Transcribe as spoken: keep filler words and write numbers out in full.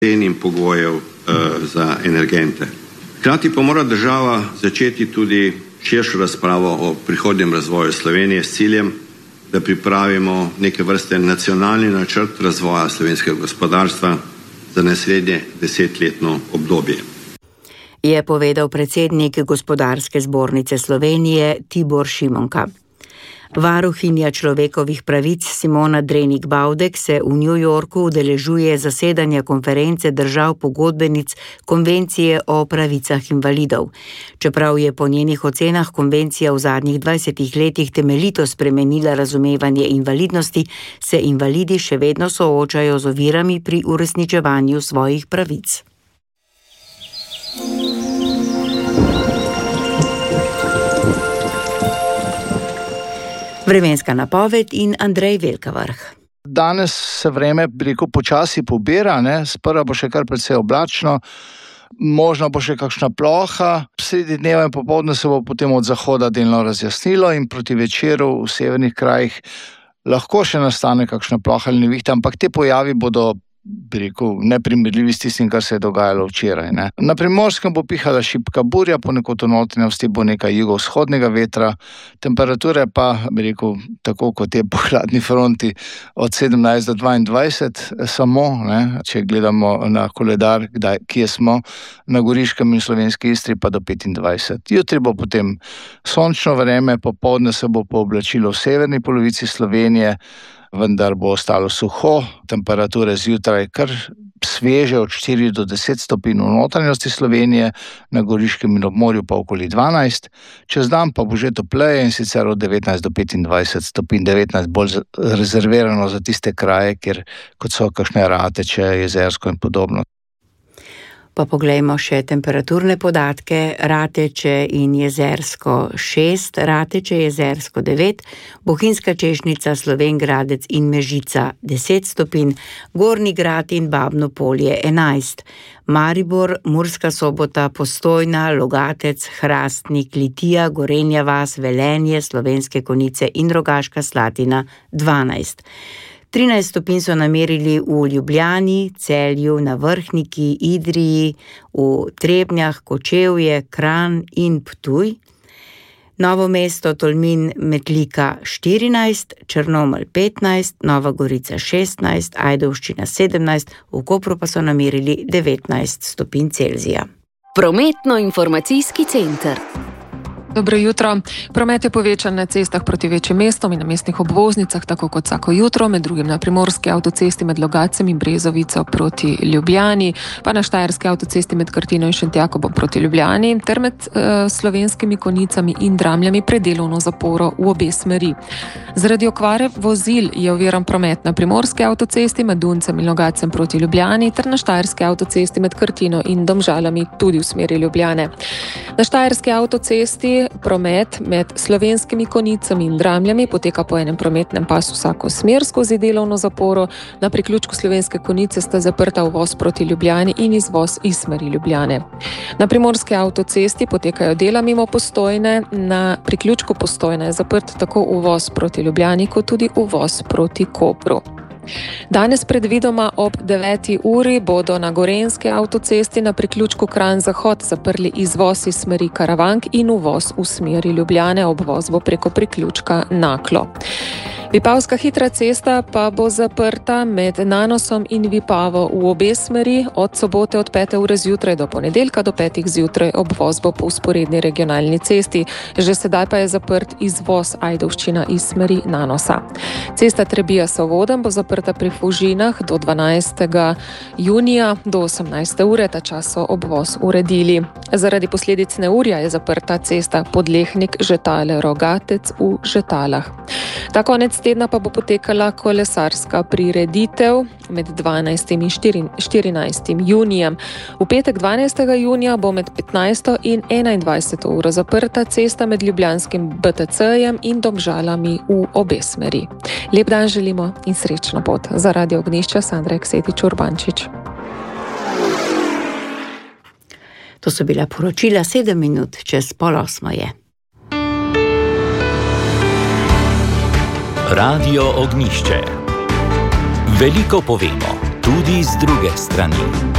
cen in pogojev uh, za energente. Hkrati pa mora država začeti tudi širšo razpravo o prihodnjem razvoju Slovenije s ciljem, da pripravimo neke vrste nacionalni načrt razvoja slovenskega gospodarstva za naslednje desetletno obdobje. Je povedal predsednik Gospodarske zbornice Slovenije Tibor Šimonka. Varuhinja človekovih pravic Simona Drenik Bavdek se v New Yorku udeležuje zasedanja konference držav pogodbenic Konvencije o pravicah invalidov. Čeprav je po njenih ocenah konvencija v zadnjih dvajsetih letih temeljito spremenila razumevanje invalidnosti, se invalidi še vedno soočajo z ovirami pri uresničevanju svojih pravic. Vremenska napoved in Andrej Velkavrh. Danes se vreme, bi rekel, počasi pobira, ne? Sprva bo še kar precej oblačno, možno bo še kakšna ploha, sredi dneva in popoldne se bo potem od zahoda delno razjasnilo in proti večeru v severnih krajih lahko še nastane kakšna ploha ali nevihta, ampak te pojavi bodo, bi rekel, neprimerljivi s tistim, kar se je dogajalo včeraj. Ne. Na Primorskem bo pihala šibka burja, ponekod v notranjosti bo nekaj jugovzhodnega vetra, temperature pa, bi rekel, tako kot je po hladni fronti, od sedemnajst do dvaindvajset samo, ne, če gledamo na koledar, kdaj, kje smo, na Goriškem in Slovenski Istri pa do petindvajset. Jutri bo potem sončno vreme, popoldne se bo pooblačilo v severni polovici Slovenije, vendar bo ostalo suho, temperature zjutraj kar sveže od štiri do deset stopinj v notranjosti Slovenije, na Goriškem in obmorju pa okoli dvanajst, čez dan pa bo že topleje in sicer od devetnajst do petindvajset stopinj, devetnajst bolj rezervirano za tiste kraje, kjer kot so kakšne Rateče, Jezersko in podobno. Pa poglejmo še temperaturne podatke. Rateče in Jezersko šest, Rateče, Jezersko devet, Bohinjska Češnica, Slovenj Gradec in Mežica deset stopinj, Gornji Grad in Babno Polje enajst, Maribor, Murska Sobota, Postojna, Logatec, Hrastnik, Litija, Gorenja vas, Velenje, Slovenske Konjice in Rogaška Slatina dvanajst. trinajst stopinj so namerili v Ljubljani, Celju, na Vrhniki, Idriji, v Trebnjah, Kočevje, Kranj in Ptuj. Novo mesto, Tolmin, Metlika štirinajst, Črnomelj petnajst, Nova Gorica šestnajst, Ajdovščina sedemnajst, v Kopru pa so namerili devetnajst stopinj Celzija. Prometno-informacijski center. Dobro jutro. Promet je povečan na cestah proti večjim mestom in na mestnih obvoznicah, tako kot vsako jutro, med drugim na Primorski avtocesti med Logacem in Brezovico proti Ljubljani, pa na Štajerski avtocesti med Krtino in Šentjakobom proti Ljubljani, ter med uh, Slovenskimi Konjicami in Dramljami pred delovno zaporo v obe smeri. Zaradi okvare vozil je oviran promet na Primorski avtocesti med Duncem in Logacem proti Ljubljani ter na Štajerski avtocesti med Krtino in Domžalami tudi v smeri Ljubljane. Na Štajerski avtocesti promet med Slovenskimi Konjicami in Dramljami poteka po enem prometnem pasu vsako smer skozi delovno zaporo. Na priključku Slovenske Konjice sta zaprta uvoz proti Ljubljani in izvoz iz smeri Ljubljane. Na Primorski avtocesti potekajo dela mimo Postojne, na priključku Postojne je zaprt tako uvoz proti Ljubljani kot tudi uvoz proti Kopru. Danes predvidoma ob deveti uri bodo na Gorenjski avtocesti na priključku Kranj-Zahod zaprli izvoz iz smeri Karavank in uvoz v smeri Ljubljane, obvoz bo preko priključka Naklo. Vipavska hitra cesta pa bo zaprta med Nanosom in Vipavo v obe smeri od sobote od pete ure zjutraj do ponedeljka do petih zjutraj, obvoz bo po vzporedni regionalni cesti. Že sedaj pa je zaprt izvoz Ajdovščina iz smeri Nanosa. Cesta Trebija-Sovodenj bo zaprta pri Fužinah do dvanajstega junija do osemnajste ure, ta čas so obvoz uredili. Zaradi posledic neurja je zaprta cesta Podlehnik-Žetale-Rogatec v Žetalah. Ta konec tedna pa bo potekala kolesarska prireditev med dvanajstim in štirinajstim junijem. V petek dvanajstega junija bo med petnajsto in enaindvajseto uro zaprta cesta med Ljubljanskim B T C-jem in Domžalami v obe smeri. Lep dan želimo in srečno pot. Za Radio Ognjišče Sandra Eksetič Urbančič. To so bila poročila, sedem minut čez pol osmo je. Radio Ognjišče. Veliko povemo, tudi z druge strani.